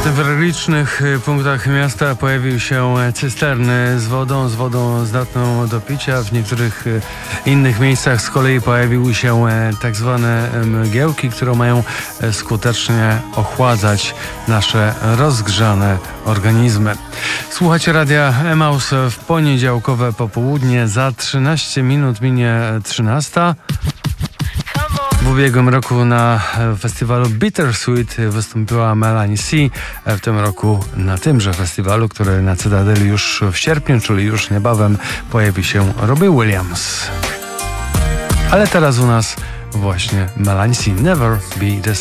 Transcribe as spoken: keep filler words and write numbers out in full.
W newralgicznych punktach miasta pojawiły się cysterny z wodą, z wodą zdatną do picia. W niektórych innych miejscach z kolei pojawiły się tak zwane mgiełki, które mają skutecznie ochładzać nasze rozgrzane organizmy. Słuchacie radia Emaus w poniedziałkowe popołudnie. Za trzynaście minut minie trzynasta. W ubiegłym roku na festiwalu Bittersweet wystąpiła Melanie C. W tym roku na tymże festiwalu, który na Cytadeli już w sierpniu, czyli już niebawem, pojawi się Robbie Williams. Ale teraz u nas właśnie Melanie C. Never Be The